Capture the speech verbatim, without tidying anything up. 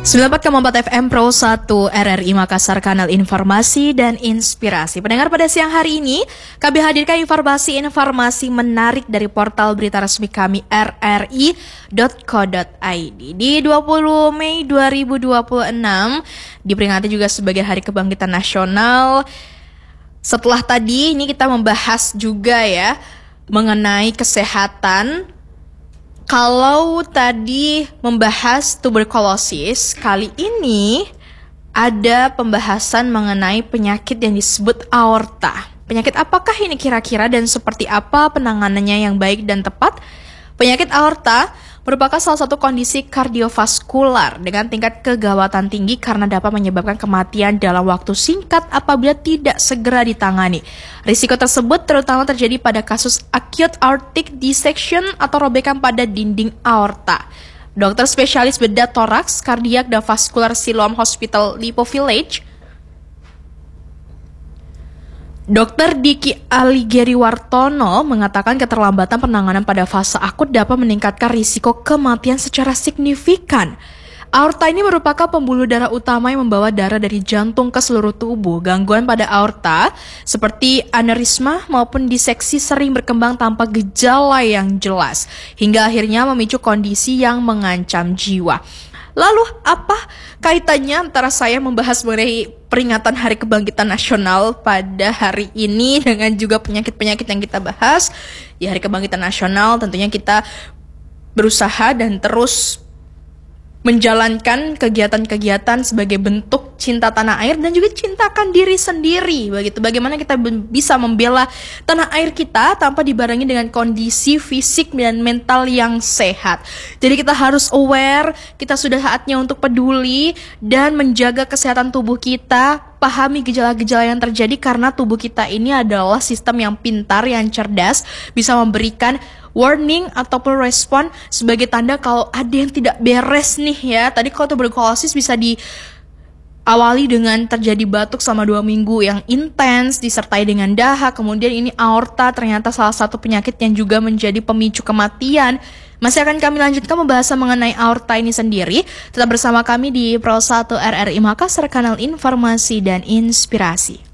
sembilan puluh empat koma empat F M Pro satu R R I Makassar, kanal informasi dan inspirasi. Pendengar, pada siang hari ini kami hadirkan informasi-informasi menarik dari portal berita resmi kami r r i dot co dot i d. Di dua puluh Mei dua ribu dua puluh enam diperingati juga sebagai Hari Kebangkitan Nasional. Setelah tadi ini kita membahas juga ya mengenai kesehatan. Kalau tadi membahas tuberkulosis, kali ini ada pembahasan mengenai penyakit yang disebut aorta. Penyakit apakah ini kira-kira dan seperti apa penanganannya yang baik dan tepat? Penyakit aorta merupakan salah satu kondisi kardiovaskular dengan tingkat kegawatan tinggi karena dapat menyebabkan kematian dalam waktu singkat apabila tidak segera ditangani. Risiko tersebut terutama terjadi pada kasus acute aortic dissection atau robekan pada dinding aorta. Dokter spesialis bedah toraks, kardiak, dan vaskular Siloam Hospital Lipo Village, Dokter Diki Aligeriwartono mengatakan keterlambatan penanganan pada fase akut dapat meningkatkan risiko kematian secara signifikan. Aorta ini merupakan pembuluh darah utama yang membawa darah dari jantung ke seluruh tubuh. Gangguan pada aorta seperti aneurisma maupun diseksi sering berkembang tanpa gejala yang jelas, hingga akhirnya memicu kondisi yang mengancam jiwa. Lalu apa kaitannya antara saya membahas mengenai peringatan Hari Kebangkitan Nasional pada hari ini dengan juga penyakit-penyakit yang kita bahas? Di Hari Kebangkitan Nasional tentunya kita berusaha dan terus menjalankan kegiatan-kegiatan sebagai bentuk cinta tanah air dan juga cintakan diri sendiri. Begitu, bagaimana kita bisa membela tanah air kita tanpa dibarengi dengan kondisi fisik dan mental yang sehat. Jadi kita harus aware, kita sudah saatnya untuk peduli dan menjaga kesehatan tubuh kita. Pahami gejala-gejala yang terjadi karena tubuh kita ini adalah sistem yang pintar, yang cerdas, bisa memberikan warning ataupun respon sebagai tanda kalau ada yang tidak beres nih ya. Tadi kalau tuberkulosis bisa diawali dengan terjadi batuk selama dua minggu yang intens disertai dengan dahak. Kemudian ini aorta ternyata salah satu penyakit yang juga menjadi pemicu kematian. Masih akan kami lanjutkan pembahasan mengenai aorta ini sendiri. Tetap bersama kami di Pro satu R R I Makassar, kanal informasi dan inspirasi.